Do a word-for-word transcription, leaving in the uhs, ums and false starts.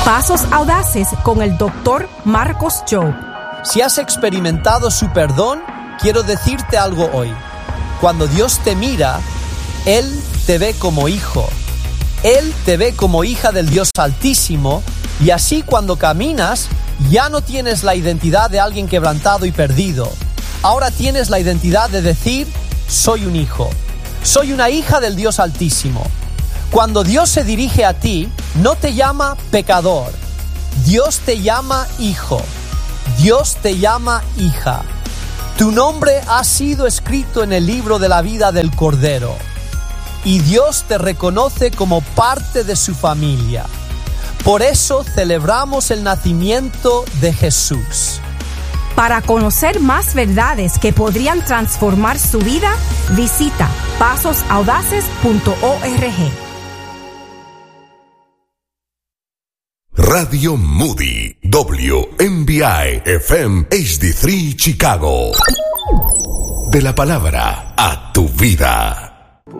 Pasos Audaces con el doctor Marcos Jobe. Si has experimentado su perdón, quiero decirte algo hoy. Cuando Dios te mira, Él te ve como hijo. Él te ve como hija del Dios Altísimo, y así cuando caminas, ya no tienes la identidad de alguien quebrantado y perdido. Ahora tienes la identidad de decir, soy un hijo. Soy una hija del Dios Altísimo. Cuando Dios se dirige a ti, no te llama pecador. Dios te llama hijo. Dios te llama hija. Tu nombre ha sido escrito en el libro de la vida del Cordero. Y Dios te reconoce como parte de su familia. Por eso celebramos el nacimiento de Jesús. Para conocer más verdades que podrían transformar su vida, visita pasos audaces punto org. Radio Moody, W M B I F M H D tres Chicago. De la palabra a tu vida.